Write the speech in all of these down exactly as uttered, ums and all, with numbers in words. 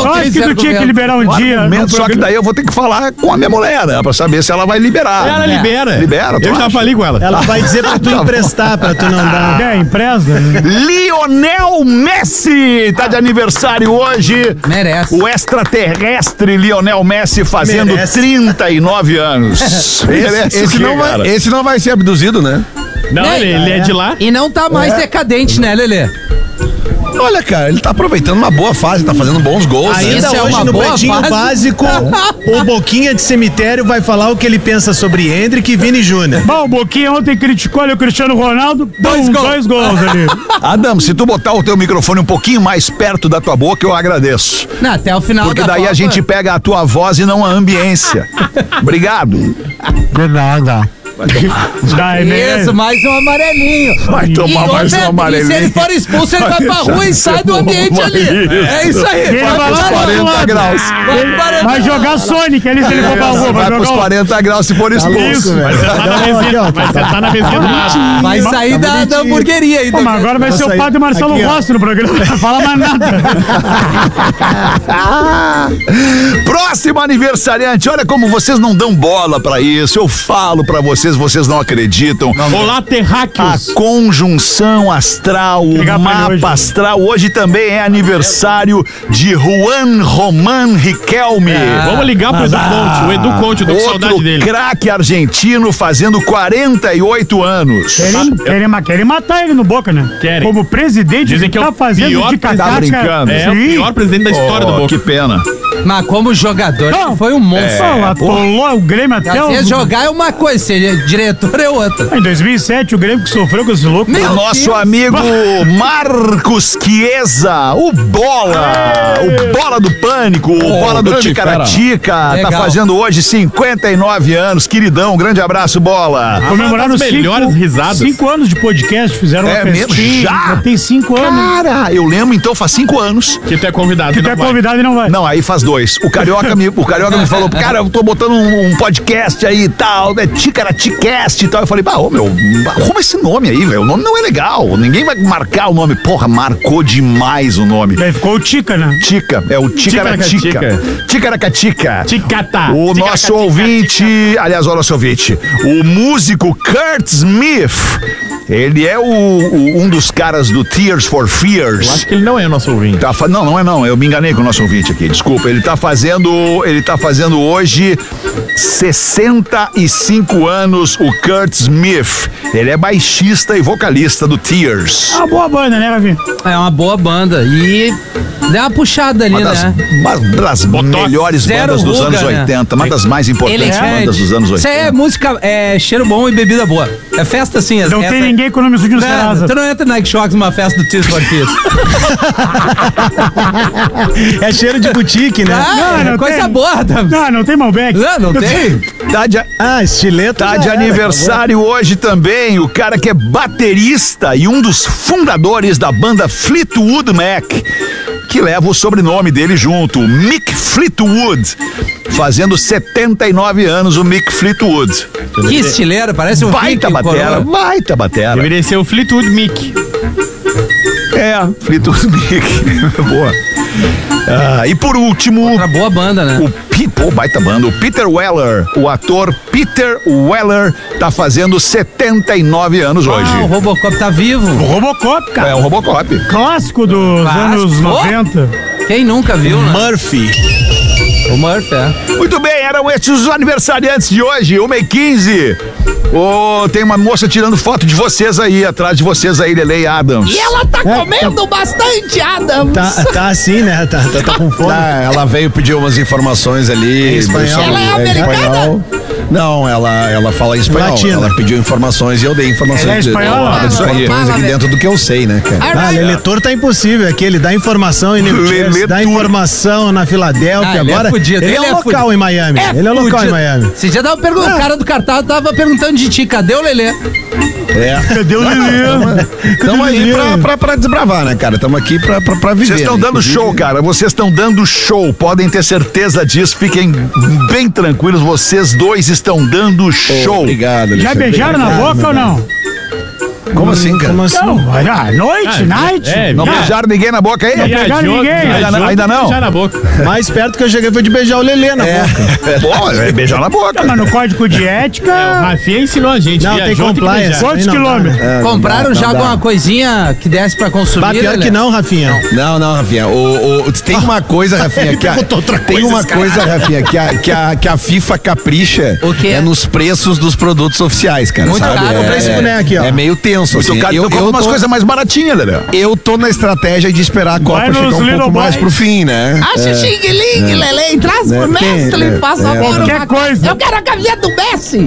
Eu acho que tu tinha que liberar um dia. Argumento, só que daí eu vou ter que falar com a minha mulher, né? Pra saber se ela vai liberar. Ela né? libera. Libera, Eu já acha? falei com ela. Ela vai dizer pra tu emprestar, pra tu não dar. É, empresta. Lionel Messi tá de aniversário hoje. Merece. O extraterrestre Lionel Messi fazendo Merece. trinta e nove anos. Merece Esse, o quê, não vai, cara? esse não vai ser abduzido, né? Não, Né? ele, ele é de lá. E não tá mais decadente, né, Lelê? Olha, cara, ele tá aproveitando uma boa fase, tá fazendo bons gols. Ainda né? Isso é hoje uma no boa Pretinho fase. Básico, o Boquinha de Cemitério vai falar o que ele pensa sobre Hendrick e Vini Júnior. Bom, o Boquinha ontem criticou ali o Cristiano Ronaldo. Dois Bum, gols. Dois gols ali. Adam, se tu botar o teu microfone um pouquinho mais perto da tua boca, eu agradeço. Não, até o final Porque da daí Copa. a gente pega a tua voz e não a ambiência. Obrigado. De nada. Daí, Isso, mais um amarelinho. Vai tomar E mais outra, um amarelinho. E se ele for expulso, ele vai pra rua e sai do ambiente ali. É isso aí. Ele vai lá pro quarenta lado. graus. Vai pro quarenta Vai jogar Sonic ali se ele for pra rua. Vai Vai pros jogar o... quarenta graus se for expulso. Vai sentar na resenha. Vai sentar na resenha do lado. Vai sair da, da hamburgueria aí. Pô, do- mas agora vai Vou ser o sair. padre Marcelo Aqui, ó. Rossi no programa. Não fala mais nada. Próximo aniversariante, olha como vocês não dão bola pra isso. Eu falo pra vocês, vocês não acreditam. Olá, A terráqueos. conjunção astral, o Ligar pra ele mapa hoje. astral. Hoje também é aniversário de Juan Román Riquelme. Vamos ligar pro Edu Conte. O Edu Conte, eu tô com saudade Outro dele. craque argentino fazendo quarenta e oito anos. Querem, querem, ma- querem matar ele no Boca, né? Querem. Como presidente, Dizem ele que é tá o fazendo pior de presidente. Tá cacaca. brincando. É o Sim. pior presidente da história do Oh, Boca. que pena. Mas como jogador, Não. foi um monstro. Pô, atolou o Grêmio até Às o... vezes jogar é uma coisa, ser diretor é outra. Em dois mil e sete, o Grêmio que sofreu com esse louco. Meu O nosso Deus. amigo Marcos Chiesa, o Bola, o Bola do Pânico, o Bola do grande Ticaratica, tá Legal. fazendo hoje cinquenta e nove anos, queridão, grande abraço, Bola. Comemoraram Uma das melhores cinco, risadas. cinco anos de podcast, fizeram É uma mesmo? festinha. Já? Tem cinco anos. Cara, eu lembro então, faz cinco anos. Que tu é convidado. Que tu não é vai. convidado e não vai. Não, aí faz dois. O Carioca me, o Carioca me falou, cara, eu tô botando um, um podcast aí e tal, né? Ticaraticast e tal. Eu falei, bah, ô meu, arruma esse nome aí, velho. O nome não é legal. Ninguém vai marcar o nome. Porra, marcou demais o nome. Daí ficou o Tica, né? Tica, é o Ticaratica. Ticaracatica. Ticata. O Ticaracatica. nosso ouvinte, aliás, o nosso ouvinte, o músico Kurt Smith, ele é o, o- um dos caras do Tears for Eu Fears. acho que ele não é nosso ouvinte. Tá fa- não, não é não, eu me enganei com o nosso ouvinte aqui, desculpa, ele tá fazendo, ele tá fazendo hoje sessenta e cinco anos, o Kurt Smith, ele é baixista e vocalista do Tears. É uma boa banda, né, Ravi? É uma boa banda. E deu uma puxada ali, Uma das, né? uma das melhores Zero bandas dos ruga, anos né? oitenta, uma das mais importantes bandas dos anos Isso aí é oitenta. música, é cheiro bom e bebida boa. É festa assim. Não essa, tem ninguém com o nome sujo no Não, Serasa. tu não entra na Nike Shocks numa festa do Tears for Fears. É cheiro de boutique, né? Ah, Não, não coisa tem. boa. Tá? Não, não tem Malbec. Não, não tem. Tá de, Ah, estileto. Tá já de era, aniversário hoje também o cara que é baterista e um dos fundadores da banda Fleetwood Mac, que leva o sobrenome dele junto, o Mick Fleetwood, fazendo setenta e nove anos o Mick Fleetwood. Que estileiro, parece um Baita Fique, batera, coroa. baita batera. Deveria ser o Fleetwood Mick. É, Fleetwood Mick, boa. Ah, e por último, Outra boa banda, né? o Pi- pô, baita banda, o Peter Weller, o ator Peter Weller, tá fazendo setenta e nove anos hoje. Ah, o Robocop tá vivo. O Robocop, cara. É um Robocop. Clássico dos Clássico. anos Oh! noventa. Quem nunca viu, né? Murphy. O Murphy, é. Muito bem, eram estes os aniversariantes de hoje, uma e quinze. Oh, tem uma moça tirando foto de vocês aí, atrás de vocês aí, Lele e Adams. E ela tá comendo bastante, Adams. Tá, tá assim, né? Tá, tá, tá com fome. Ah, ela veio pedir umas informações ali. Em espanhol. sobre- Ela é americana? espanhol. Não, ela, ela fala em espanhol. Latina. Ela pediu informações e eu dei informações. Ela é de- espanhola? Disso aí. Fala, Coisa aqui velho. dentro do que eu sei, né, cara? Ah, Leletor tá impossível. Aqui ele dá informação em New Jersey, Leletor. dá informação na Filadélfia. Ah, ele é agora fudido, ele, ele é é local fudido. em Miami. ele é local fudido. em Miami. Você já tava perguntando, o cara do cartaz tava perguntando de ti, cadê o Lelê? É. Cadê o Lelê? Estamos aí pra, pra, pra desbravar, né, cara? Estamos aqui pra, pra, pra viver. Vocês estão né? dando Inclusive- show, cara. Vocês estão dando show. Podem ter certeza disso. Fiquem bem tranquilos. Vocês dois estão dando show. Obrigado, Já Alexandre. beijaram na Obrigado, boca meu ou não? Como assim, cara? Como assim? Não, à noite, night. É, Não Ah, beijaram ninguém na boca aí? pegaram viajou, ninguém. viajou, Ainda- ainda não? beijar na boca. Mais perto que eu cheguei foi de beijar o Lelê na boca. Pô, é beijar na boca. Mas no código de O ética, Rafinha ensinou a gente. Não, tem viajou, que compliance. beijar. quantos Aí não dá, quilômetros? É, Compraram não dá, já não dá. alguma coisinha que desse pra consumir? Bah, pior Lelê? que não, Rafinha. Não, não, Rafinha. O, o- tem uma coisa, Rafinha, que a, Perguntou outra tem coisa, uma esse coisa, Rafinha, que a, que, a, que a FIFA capricha O quê? é nos preços dos produtos oficiais, cara. Muito sabe? caro. É, Comprei esse boneco aqui, ó. é meio tenso, Muito assim. caro, Eu, então compra eu, umas tô, coisas mais baratinhas, Lelê. eu tô na estratégia de esperar a Copa Vai chegar nos um pouco Little mais Boys. pro fim, né? Acha xing ling, Lelê, traz Né, pro mestre, tem, né, faça é. agora Qualquer uma- coisa. Eu quero a camiseta do Messi.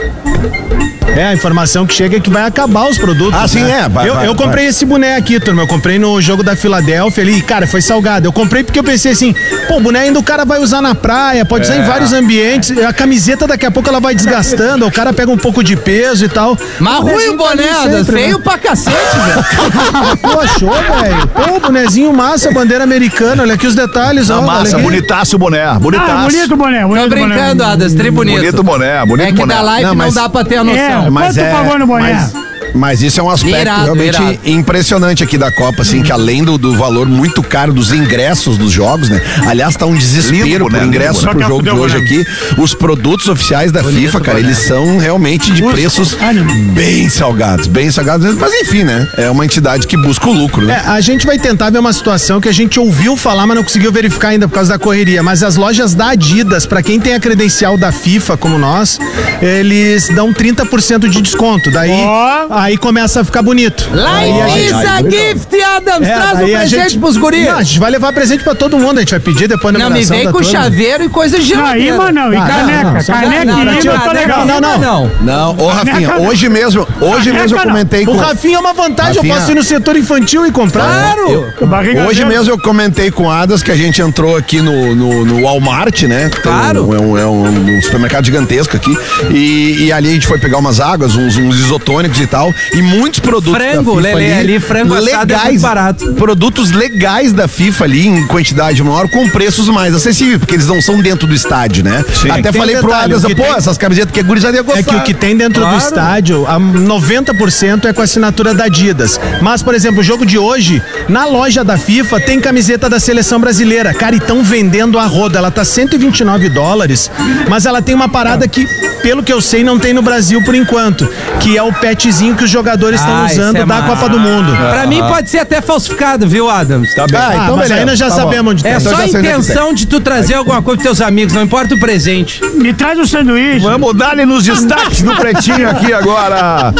É, a informação que chega é que vai acabar os produtos. Ah, sim, né? é, vai, eu, vai, eu comprei esse boné aqui, turma. Eu comprei no jogo da Filadélfia ali. Cara, foi salgado. Eu comprei porque eu pensei assim, pô, o boné ainda o cara vai usar na praia, pode usar em vários ambientes. A camiseta daqui a pouco ela vai desgastando, o cara pega um pouco de peso e tal. Mas ruim Bonezinho o pra boné, mim Adas, sempre, feio né? pra cacete, velho. Tu achou, velho? Pô, bonezinho massa, bandeira americana. Olha aqui os detalhes, ó. Não, olha massa, aqui. bonitaço o boné. Bonitaço. Ah, bonito boné, bonito Tô brincando, boné. Adas, tri bonito. Bonito boné, bonito É que boné. da live Não, não, mas- dá pra ter a noção. É, Mas quanto é- pagou no boné? Mas, mas isso é um aspecto Irado, realmente irado. impressionante aqui da Copa, assim, que além do, do valor muito caro dos ingressos dos jogos, né? Aliás, tá um desespero Lindo, por né? ingressos Lindo, pro né? jogo de Só que hoje fudeu, aqui. Os produtos oficiais da FIFA, cara, eles são realmente de Os- preços Ah, não. bem salgados, bem salgados. Mas enfim, né? É uma entidade que busca o lucro, né? É, a gente vai tentar ver uma situação que a gente ouviu falar, mas não conseguiu verificar ainda por causa da correria. Mas as lojas da Adidas, pra quem tem a credencial da FIFA, como nós, eles dão trinta por cento de desconto. Daí, Ó. aí começa a ficar bonito. Aí a Life gente- is a gift, Adams. É, Traz um daí a presente gente- pros guris. Não, a gente vai levar presente pra todo mundo, a gente vai pedir depois na Não, me vem com chaveiro e coisa de Não, geladeira. imã não, e Ah, caneca. não, não, só- caneca Não, e não, imã não, tá não, legal. não, não. não. Não, ô Rafinha, Caneca- hoje mesmo, hoje Caneca mesmo eu não. comentei O com Rafinha é uma vantagem, Rafinha. eu posso ir no setor infantil e comprar. Claro. Barriga Hoje grande. mesmo eu comentei com Adas que a gente entrou aqui no, no, no Walmart, né? Que tem Claro. um- é, um, é um, um supermercado gigantesco aqui. E, e ali a gente foi pegar umas águas, uns, uns isotônicos e tal. E muitos produtos Frango, da FIFA Lelê, ali, frango assado é legais, muito barato. produtos legais da FIFA ali em quantidade maior com preços mais acessíveis, porque eles não são dentro do estádio, né? Até Tem falei pro detalhe, Adas, o que pô, tem- essas camisetas que a gurizada ia gostar. É que o que tem dentro Claro. do estádio, a noventa por cento é com a assinatura da Adidas. Mas, por exemplo, o jogo de hoje, na loja da FIFA, tem camiseta da seleção brasileira. Cara, e tão vendendo a roda. Ela tá cento e vinte e nove dólares, mas ela tem uma parada que, pelo que eu sei, não tem no Brasil por enquanto, que é o petzinho que os jogadores estão Ah, isso usando é da massa. Copa do Mundo. Pra mim pode ser até falsificado, viu, Adams? Tá bem. Ah, então mas beleza. aí nós já Tá bom. sabemos onde É tá. Então só já a sei onde é que intenção de tu trazer alguma coisa pros teus amigos, não importa o presente. Me traz um sanduíche. Vamos dar-lhe nos destaques do Pretinho aqui agora.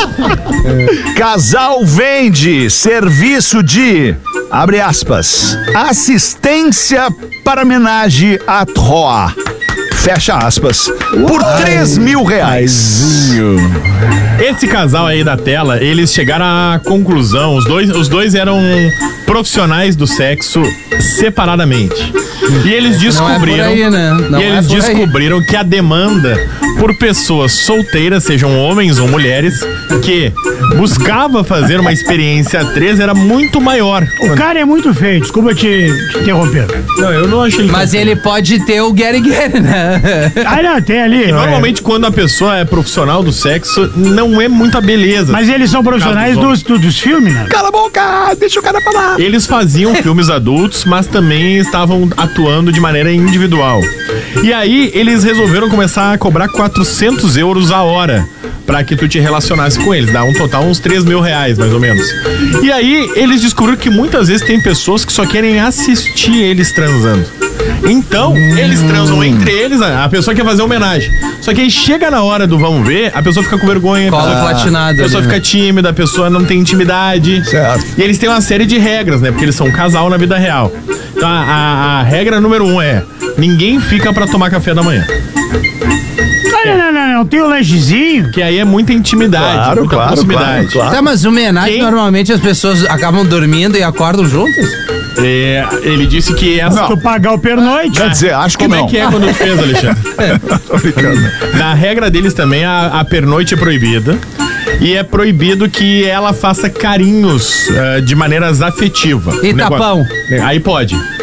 Casal vende serviço de, abre aspas, assistência para homenagem à Troa. Fecha aspas. Por três mil reais. Esse casal aí da tela, eles chegaram à conclusão, os dois, os dois eram profissionais do sexo separadamente. E eles Não é por descobriram, aí, né? Não e eles é por aí. descobriram que a demanda por pessoas solteiras, sejam homens ou mulheres, que buscava fazer uma experiência a três era muito maior. O cara é muito feio, desculpa te, te interromper. Não, eu não achei ele Mas tão- ele pode ter o Gary Gary, né? Ah, não, tem ali. E é. normalmente quando a pessoa é profissional do sexo, não é muita beleza. Mas eles são profissionais Caso dos, do- dos filmes, né? Cala a boca, deixa o cara falar. Eles faziam filmes adultos, mas também estavam atuando de maneira individual. E aí eles resolveram começar a cobrar quatrocentos euros a hora pra que tu te relacionasse com eles. Dá um total uns três mil reais, mais ou menos. E aí eles descobriram que muitas vezes tem pessoas que só querem assistir eles transando. Então, eles transam entre eles, a a pessoa quer fazer homenagem. Só que aí chega na hora do vamos ver, a pessoa fica com vergonha. a Cola pessoa- platinado A pessoa ali, né? fica tímida, a pessoa não tem intimidade. Certo. E eles têm uma série de regras, né? Porque eles são um casal na vida real. Então, a, a- a regra número um é: ninguém fica pra tomar café da manhã. Não, não, não, não, não. Tem o lanchezinho. Que aí é muita intimidade, Claro, muita claro, proximidade. claro, claro. Tá, mas homenagem, Quem? normalmente as pessoas acabam dormindo e acordam juntas? É, ele disse que essa. Tu pagar o pernoite. Quer dizer, acho que Como não. é que é quando tu fez, Alexandre? Tô brincando. Na regra deles também, a, a pernoite é proibida. E é proibido que ela faça carinhos eh, de maneiras afetivas. E O negócio- tapão? Aí pode.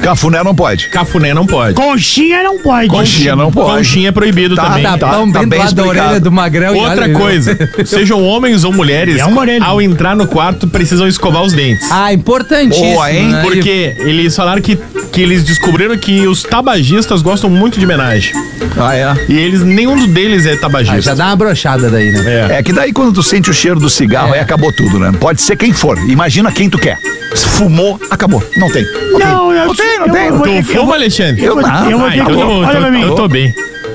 Cafuné não pode. Cafuné não pode. Conchinha não pode. Conchinha não pode. Conchinha é proibido Tá, também. tá, Tapão tá bem do bem lado da explicado. orelha do magrão. e Outra olha, coisa, sejam homens ou mulheres, É uma orelha. ao entrar no quarto precisam escovar os dentes. Ah, importantíssimo. Boa, hein? né? Porque eles falaram que, que eles descobriram que os tabagistas gostam muito de homenagem. Ah, é? E eles, nenhum deles é Ah, tabagista. já dá uma brochada daí, né? É. É que daí quando tu sente o cheiro do cigarro, É. aí acabou tudo, né? Pode ser quem for. Imagina quem tu quer. Se fumou, acabou. Não tem. Não, Não, tem. eu- não tem, não eu- tem. eu não vou tem. ter Tu que- eu fuma, vou- Alexandre? Eu vou, não. eu vou Ah, ter então que. eu, Olha pra eu, mim. eu tô bem.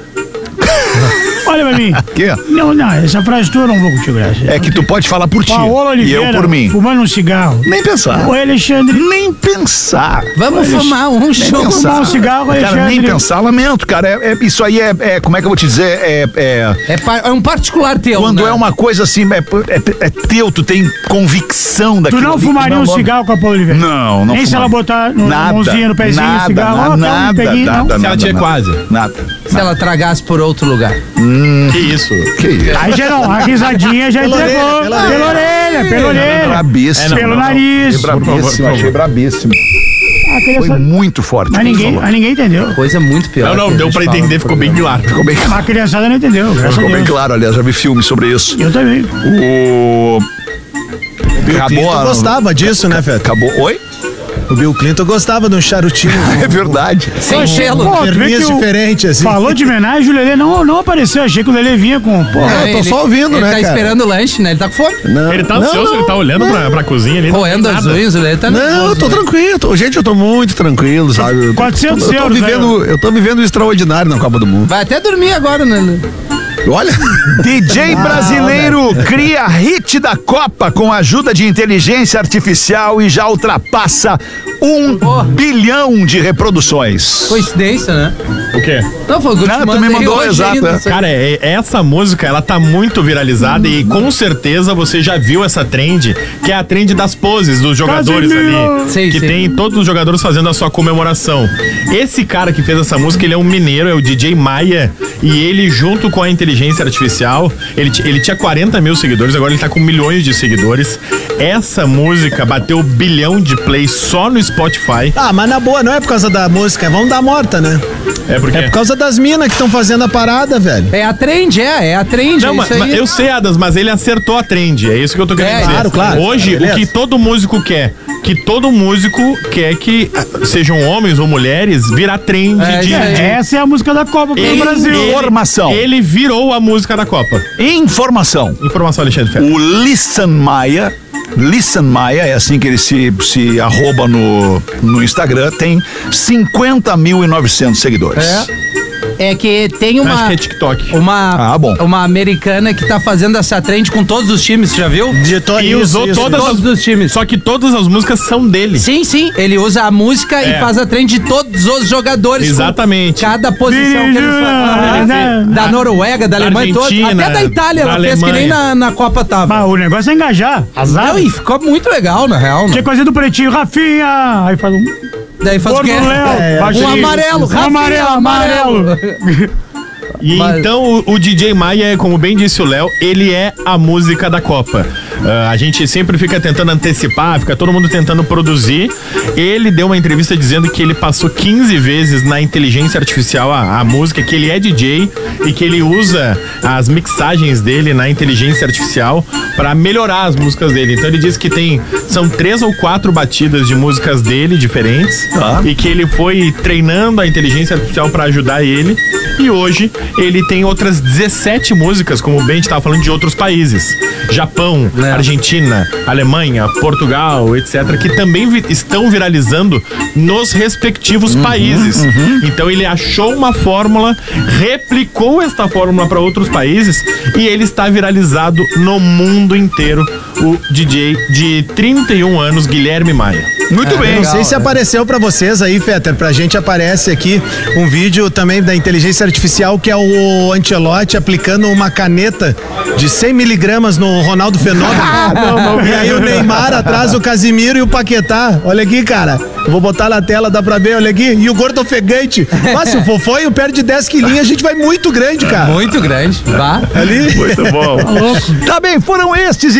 Olha pra mim. Quê? Não, não, essa frase tua eu não vou contigo, Graça. É que tu pode falar por ti. Paola E Oliveira, eu por mim. fumando um cigarro. Nem pensar. Oi, Alexandre. Nem pensar. Vamos fumar um Nem show. pensar. fumar um cigarro, Cara, Alexandre. nem pensar, lamento, cara. É, é- isso aí é, é- como é que eu vou te dizer? É, é- É, pa- é um particular teu, quando né? é uma coisa assim, é, é- é teu, tu tem convicção Tu daquilo não ali, fumaria um não- cigarro com a Paola Oliveira? Não, não Nem se fumaria. ela botar no, Nada, mãozinha no pezinho, nada, o cigarro, nada, ó, quer um nada, peguinho, nada, não. nada, Se ela tinha nada. quase. Nada. Se ela tragasse por outro lugar. Que isso? Que isso? Aí já não, a risadinha já Pela entregou. orelha, pela Pela orelha, pela orelha. Brabíssimo. É, não, Pelo não, não. nariz. Achei brabíssimo, achei brabíssimo. Ah, queria Foi só- muito forte. Mas o que tu ninguém, falou. mas ninguém entendeu. Coisa muito pior. Não, não, que a deu gente pra fala entender, no ficou bem programa. claro. Ficou bem Mas claro. a criançada não entendeu, graças a Ficou bem Deus. claro, aliás, já vi filme sobre isso. Eu também. O. Bill Acabou Clinton a- gostava disso, né, Feta? Acabou. Oi? O Bill Clinton gostava de um charutinho. É verdade. Sem gelo. Pô, tu vê Verniz que o- diferente, assim. Falou de homenagem, o Lelê não, não apareceu. Achei que o Lelê vinha com. Pô, É, eu tô ele- só ouvindo, ele né, tá cara? esperando o lanche, né? Ele tá com fome. Não, Ele tá não, ansioso, não, ele tá olhando pra, pra cozinha ali. não Roendo tem as nada. unhas, ele tá Não, eu nervoso, tô né? tranquilo. tô- Gente, eu tô muito tranquilo, sabe? Eu tô- quatrocentos eu tô, euros, vivendo, né? eu tô vivendo o extraordinário na Copa do Mundo. Vai até dormir agora, né? Olha, D J brasileiro cria hit da Copa com a ajuda de inteligência artificial e já ultrapassa um bilhão de reproduções. Coincidência, né? O quê? Não, foi o que eu Não, te tu me mandei mandou, hoje exato, ainda. é. Cara, é- essa música, ela tá muito viralizada e com certeza você já viu essa trend, que é a trend das poses dos jogadores Casemiro! ali. Sim, que sim. tem todos os jogadores fazendo a sua comemoração. Esse cara que fez essa música, ele é um mineiro, é o D J Maia, e ele junto com a inteligência artificial, ele, ti- ele tinha quarenta mil seguidores, agora ele tá com milhões de seguidores. Essa música bateu bilhão de plays só no Spotify. Ah, mas na boa, não é por causa da música, vamos dar morta, né? É porque... É por causa das minas que estão fazendo a parada, velho. É a trend, é, é a trend. Não, é mas, isso aí. mas eu sei, Adas, mas ele acertou a trend. É isso que eu tô querendo É, dizer. claro, claro. Hoje, Beleza. o que todo músico quer, que todo músico quer que ah, sejam homens ou mulheres, virar trend É, de, isso aí. de- essa é a música da Copa pro Ele- Brasil. ele- Informação. Ele virou a música da Copa. Informação. Informação, Alexandre Ferro. O Lissan Maia, Lissan Maia, é assim que ele se, se arroba no, no Instagram, tem cinquenta mil e novecentos seguidores. É que tem Acho uma. que é TikTok. Uma, Ah, bom. uma americana que tá fazendo essa trend com todos os times, já viu? Digitou E isso, usou isso, todas isso. as... Todos os times. Só que todas as músicas são dele. Sim, sim. Ele usa a música É. e faz a trend de todos os jogadores. com Exatamente. Cada posição que eles fazem. Da Noruega, da Da Alemanha, todos. Argentina, Até da Itália, da ela fez que nem Alemanha. na, na Copa tava. Mas o negócio é engajar. Azar. Não, e ficou muito legal, na real. Né? Tinha coisa do pretinho, Rafinha. Aí faz um. Daí faz o Gordo quê? Léo. É, baixinho. Um amarelo, Um Rafinha, amarelo, amarelo. E Mas- então o, o D J Maia, como bem disse o Léo, ele é a música da Copa. Ah, a gente sempre fica tentando antecipar, fica todo mundo tentando produzir. Ele deu uma entrevista dizendo que ele passou quinze vezes na inteligência artificial a, a música, que ele é D J e que ele usa as mixagens dele na inteligência artificial para melhorar as músicas dele. Então ele diz que tem são três ou quatro batidas de músicas dele diferentes Tá. e que ele foi treinando a inteligência artificial para ajudar ele. E hoje ele tem outras dezessete músicas, como o Ben estava falando, de outros países. Japão, É. Argentina, Alemanha, Portugal, etcétera, que também vi- estão viralizando nos respectivos países. Então ele achou uma fórmula, replicou esta fórmula para outros países e ele está viralizado no mundo inteiro. O D J de trinta e um anos, Guilherme Maia. Muito bem. Não sei Legal, se né? apareceu pra vocês aí, Fetter. Pra gente aparece aqui um vídeo também da inteligência artificial que é o Ancelotti aplicando uma caneta de cem miligramas no Ronaldo Fenômeno. E aí o Neymar atrás, o Casimiro e o Paquetá. Olha aqui, cara. Eu vou botar na tela, dá pra ver, olha aqui. E o gordo ofegante. Mas se o Fofonho perde dez quilinhos, a gente vai muito grande, cara. Muito grande. Vá. Ali. Muito bom. Tá bem, foram estes então os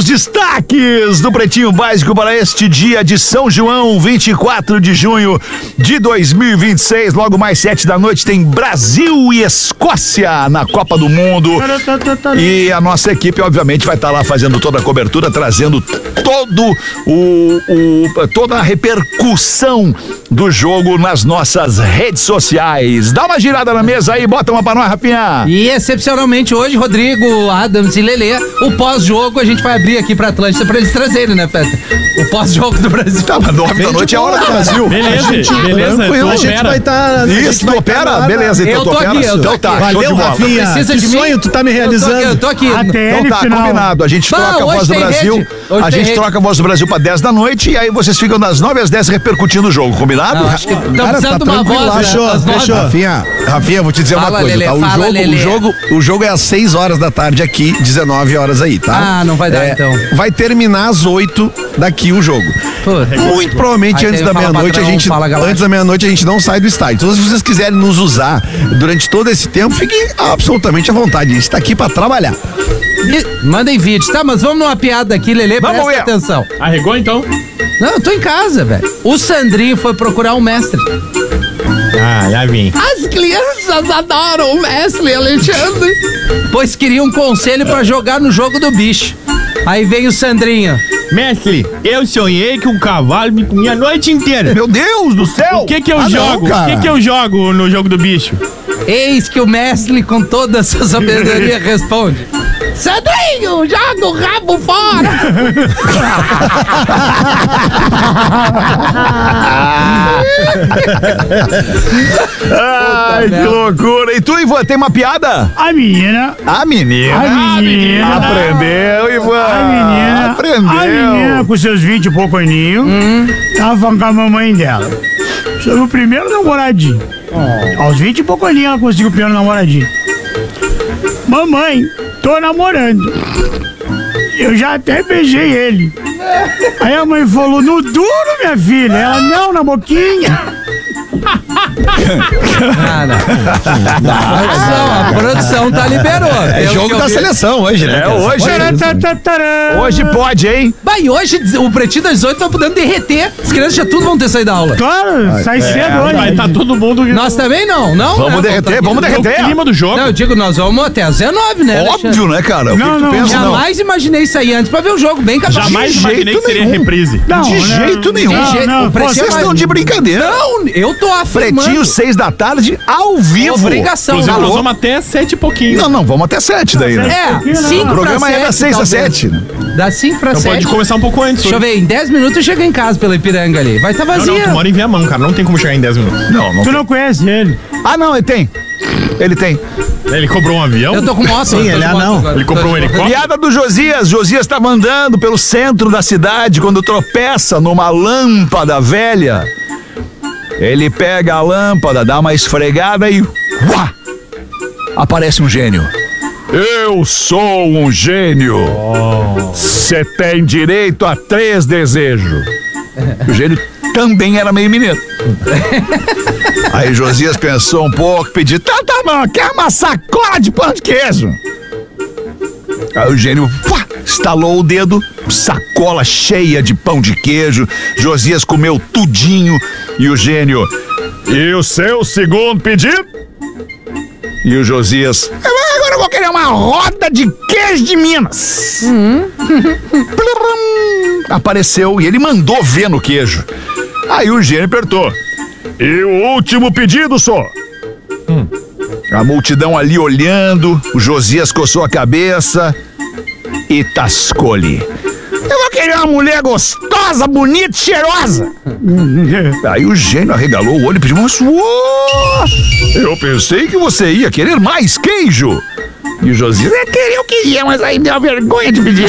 destaques do Pretinho Básico para este dia de São João, vinte e quatro de junho de dois mil e vinte e seis. Logo mais sete da noite tem Brasil e Escócia na Copa do Mundo. E a nossa equipe, obviamente, vai estar lá fazendo toda a cobertura, trazendo todo o, o toda a repercussão do jogo nas nossas redes sociais. Dá uma girada na mesa aí, bota uma pra nós, Rafinha. E excepcionalmente hoje, Rodrigo, Adams e Lelê, o pós-jogo a gente vai abrir aqui pra Atlântida pra eles trazerem, né, Feta? O pós-jogo do Brasil. Tá, mas nove da noite é a hora do Brasil. Beleza, beleza. Tranquilo, tu a gente opera. vai estar. Isso, tu opera? Beleza, então Eu tu tô opera. aqui, eu tô Então aqui. tá, show de Valeu, bola. Rafinha. Precisa Que de mim? sonho tu tá me realizando. Eu tô aqui, eu tô aqui. Então A T L tá, final. combinado. A gente Bah, troca a hoje voz do tem Brasil. rede. Hoje A tem gente rede. troca a voz do Brasil pra dez da noite e aí vocês ficam das nove às dez repercutindo o jogo, combinado? Não, acho que estamos Cara, precisando tá de uma tranquilo, voz, fechou, né? Às nove. fechou. Rafinha, Rafinha, vou te dizer Fala, uma coisa, Lelê, tá? O fala, jogo, Lelê. o jogo, o jogo é às seis horas da tarde aqui, dezenove horas aí, tá? Ah, não vai dar, É, então. Vai terminar às oito daqui o jogo. Pô, Muito provavelmente Aí antes tem da o Fala meia-noite a Padrão, gente Fala Galáctico. antes da meia-noite a gente não sai do estádio. Então, se vocês quiserem nos usar durante todo esse tempo, fiquem absolutamente à vontade. A gente tá aqui pra trabalhar. E- mandem vídeo, tá? Mas vamos numa piada aqui, Lelê, Vamos presta ver. atenção. Arregou então? Não, eu tô em casa, velho. O Sandrinho foi procurar um mestre. Ah, já vim. As crianças adoram o mestre, Alexandre. Pois queriam um conselho pra jogar no jogo do bicho. Aí vem o Sandrinho. Mestre, eu sonhei que um cavalo me comia a noite inteira. Meu Deus do céu! O que que eu Ah, não, jogo? cara. O que que eu jogo no jogo do bicho? Eis que o mestre, com toda a sua sabedoria, responde: Sandrinho, joga o rabo fora! Ai, que merda. loucura! E tu, Ivan, tem uma piada? A menina. A menina. A menina. Aprendeu, Ivan. A menina. Aprendeu. A menina com seus vinte e pouco aninhos. Tava falando com a mamãe dela. Sobre o primeiro namoradinho. Aos vinte e pouco aninhos ela conseguiu o primeiro namoradinho. Mamãe, tô namorando. Eu já até beijei ele. Aí a mãe falou, no duro, minha filha. Ela, não, na boquinha. Cara, a produção, a produção tá liberou. É Pelo que jogo eu da vi. seleção hoje, né? É hoje. Taratatataram. Hoje pode, hein? Bah, e hoje o Pretinho das dezoito tá podendo derreter. As crianças já tudo vão ter saído da aula. Claro, sai cedo hoje. Vai estar todo mundo. Nós também não, não? Vamos né? derreter, vamos É o derreter. clima do jogo. Não, eu digo, nós vamos até às dezenove, né? Alexandre? Óbvio, né, cara? O que Não, que tu não, pensa, não? Jamais imaginei sair antes pra ver o jogo, bem capaz. Jamais de imaginei jeito que seria nenhum. reprise. Não, De não, jeito nenhum. Não, jeito- não, o preço Vocês é estão de brincadeira. Não, eu tô afirmando. Pretinho, seis da tarde, ao vivo. Obrigação. Inclusive, nós Alô? vamos até sete e pouquinho. Não, não, vamos até sete daí, né? É, cinco O programa pra é sete, das seis às talvez. sete. Das cinco pra Então sete. pode começar um pouco antes. Deixa eu ver, em dez minutos eu chego em casa pela Ipiranga ali. Vai estar tá Não, vazia. não, tu mora em Viamão, cara. Não tem como chegar em dez minutos. Não, não. Tu não conhece ele. Ah, não, ele tem. Ele tem. Ele cobrou um avião? Eu tô com moto. Sim, eu tô ele de é moto anão. agora. Ele comprou um Tô de moto. helicóptero? Piada do Josias. Josias estava andando pelo centro da cidade quando tropeça numa lâmpada velha. Ele pega a lâmpada, dá uma esfregada e... Uá! Aparece um gênio. Eu sou um gênio. Você tem direito a três desejos. O gênio também era meio mineiro. Aí Josias pensou um pouco, pediu, tá, tá, não, quer uma sacola de pão de queijo? Aí o gênio pá, estalou o dedo, sacola cheia de pão de queijo. Josias comeu tudinho e o gênio, e o seu segundo pedido? E o Josias, agora eu vou querer uma roda de queijo de Minas. Plum, apareceu e ele mandou ver no queijo. Aí o gênio apertou. E o último pedido, só. A multidão ali olhando, o Josias coçou a cabeça e tascou-lhe. Eu vou querer uma mulher gostosa, bonita e cheirosa. Aí o gênio arregalou o olho e pediu, mas uô, eu pensei que você ia querer mais queijo. E o Josias, é querer eu queria, mas aí deu a vergonha de pedir.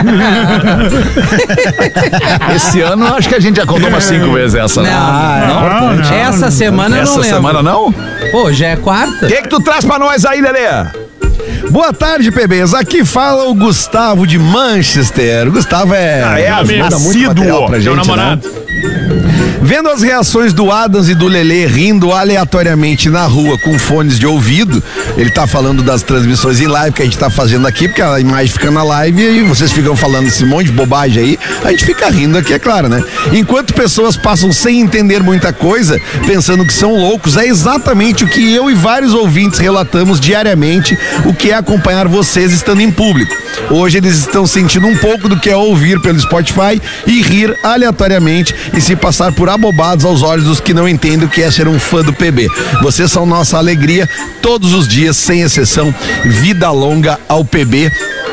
Esse ano acho que a gente já contou umas cinco vezes essa, né? Não, não, não, essa não. semana eu Essa não lembro. semana não? Pô, já é quarta? O que que tu traz pra nós aí, Lelê? Boa tarde, P Bs. Aqui fala o Gustavo de Manchester. O Gustavo é. Ah, é, manda muito assíduo, material pra Teu gente, namorado. né? Vendo as reações do Adams e do Lelê rindo aleatoriamente na rua com fones de ouvido, ele tá falando das transmissões em live que a gente tá fazendo aqui, porque a imagem fica na live e vocês ficam falando esse monte de bobagem aí, a gente fica rindo aqui, é claro, né? Enquanto pessoas passam sem entender muita coisa, pensando que são loucos, é exatamente o que eu e vários ouvintes relatamos diariamente, o que é acompanhar vocês estando em público. Hoje eles estão sentindo um pouco do que é ouvir pelo Spotify e rir aleatoriamente e se passar por abobados aos olhos dos que não entendem o que é ser um fã do P B. Vocês são nossa alegria todos os dias, sem exceção. Vida longa ao P B.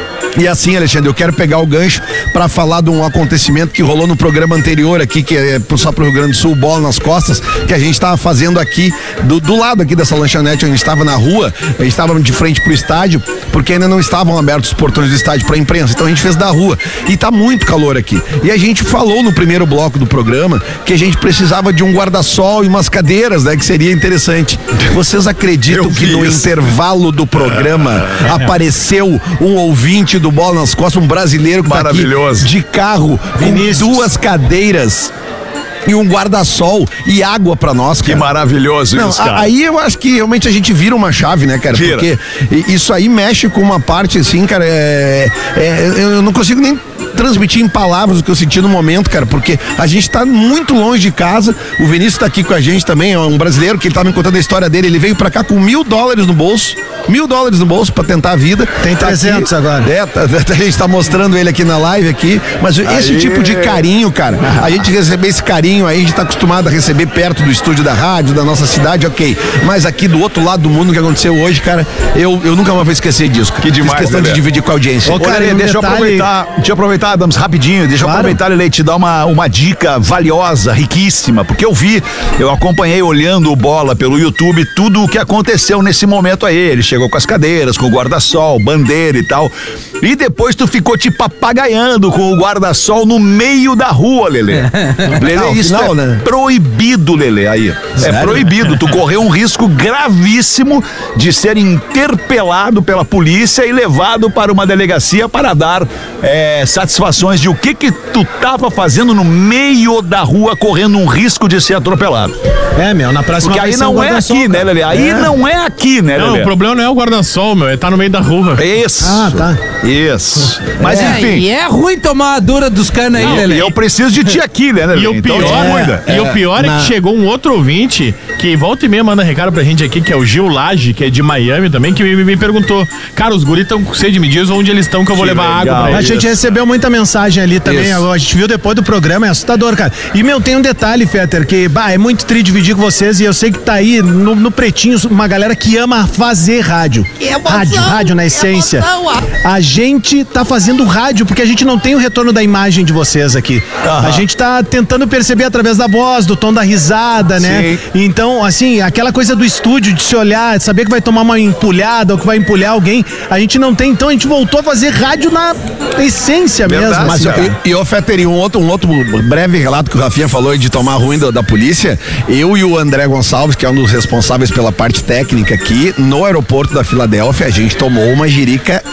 E assim, Alexandre, eu quero pegar o gancho para falar de um acontecimento que rolou no programa anterior aqui, que é só pro Rio Grande do Sul, Bola nas Costas, que a gente estava fazendo aqui, do, do lado aqui dessa lanchonete, onde a gente estava na rua, a gente estava de frente pro estádio, porque ainda não estavam abertos os portões do estádio pra imprensa, então a gente fez da rua. E tá muito calor aqui. E a gente falou no primeiro bloco do programa que a gente precisava de um guarda-sol e umas cadeiras, né, que seria interessante. Vocês acreditam Eu que vi no isso. intervalo do programa apareceu um ouvinte do Bola nas Costas, um brasileiro que tá aqui Maravilhoso. de carro, Vinícius. com duas cadeiras e um guarda-sol e água pra nós, Que cara. maravilhoso Não, isso, a- cara. aí eu acho que realmente a gente vira uma chave, né, cara? Vira. Porque i- isso aí mexe com uma parte assim, cara, é, é- eu não consigo nem transmitir em palavras o que eu senti no momento, cara, porque a gente tá muito longe de casa. O Vinícius tá aqui com a gente também, é um brasileiro que ele tá me contando a história dele. Ele veio pra cá com mil dólares no bolso, mil dólares no bolso pra tentar a vida. Tem Tá trezentos aqui. agora. É, tá- a gente tá mostrando ele aqui na live aqui, mas esse Aí. tipo de carinho, cara, a gente receber esse carinho aí, a gente tá acostumado a receber perto do estúdio da rádio, da nossa cidade, ok. Mas aqui do outro lado do mundo, o que aconteceu hoje, cara, eu, eu nunca mais vou esquecer disso. Cara. Que demais, Fiz questão de Lelé. dividir com a audiência. Ô, Ô, cara, Lelê, e um deixa eu detalhe- aproveitar, deixa eu aproveitar, Adams, rapidinho, deixa eu Claro. aproveitar, Lelê, e te dar uma, uma dica valiosa, riquíssima, porque eu vi, eu acompanhei olhando o Bola pelo YouTube, tudo o que aconteceu nesse momento aí. Ele chegou com as cadeiras, com o guarda-sol, bandeira e tal, e depois tu ficou te papagaiando com o guarda-sol no meio da rua, Lelê. Lelê, Ao isso final, é né? proibido, Lelê, aí. É Sério? proibido, tu correu um risco gravíssimo de ser interpelado pela polícia e levado para uma delegacia para dar é, satisfações de o que que tu tava fazendo no meio da rua, correndo um risco de ser atropelado. É, meu, na próxima Porque vai aí ser um não é guarda-sol, aqui, né, cara. Lelê? Aí É. não é aqui, né, Não, Lelê? o problema não é o guarda-sol, meu, é tá no meio da rua. Isso. Ah, tá. Isso. Mas É, enfim. e é ruim tomar a dura dos canos aí, Não, Lelê. e eu preciso de ti aqui, né, Lelê? E o Então, pior, te cuida. e o pior é, na- que chegou um outro ouvinte que volta e meia manda recado pra gente aqui, que é o Gil Lage, que é de Miami também, que me, me perguntou: cara, os guris estão com sede, me diz onde eles estão que eu vou Que levar legal. água pra A eles. gente recebeu muita mensagem ali também, Isso. a gente viu depois do programa, é assustador, cara. E, meu, tem um detalhe, Fetter, que, bah, é muito triste dividir com vocês e eu sei que tá aí no, no Pretinho uma galera que ama fazer rádio. Rádio, rádio na essência. A gente tá fazendo rádio porque a gente não tem o retorno da imagem de vocês aqui. A gente tá tentando perceber através da voz, do tom da risada, né? Então, assim, aquela coisa do estúdio, de se olhar, de saber que vai tomar uma empulhada ou que vai empulhar alguém, a gente não tem. Então, a gente voltou a fazer rádio na essência Verdade, mesmo. Mas assim, eu, e, e ô, Fetter, e um outro, um outro breve relato que o Rafinha falou aí de tomar ruim da, da polícia. Eu e o André Gonçalves, que é um dos responsáveis pela parte técnica aqui, no aeroporto da Filadélfia, a gente tomou uma jirica